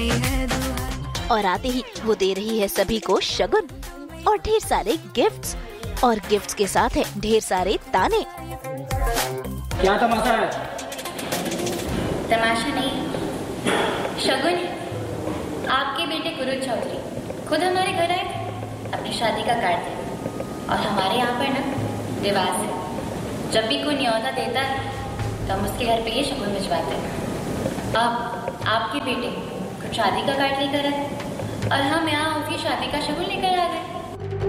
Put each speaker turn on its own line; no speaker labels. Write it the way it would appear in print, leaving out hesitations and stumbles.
और आते ही वो दे रही है सभी को शगुन और ढेर सारे गिफ्ट्स, और गिफ्ट्स के साथ है ढेर सारे ताने।
क्या तमाशा है?
तमाशा नहीं, शगुन है। आपके बेटे कुरुद चौधरी खुद हमारे घर आए थे अपनी शादी का कार्ड देने, और हमारे यहाँ पर ना रिवाज है, जब भी कोई न्योता देता है तो हम उसके घर पे ये शगुन भिजवाते हैं। अब आपके बेटे कुछ शादी का कार्ड लेकर आए और हम यहाँ उसकी शादी का शगुन लेकर आ गए।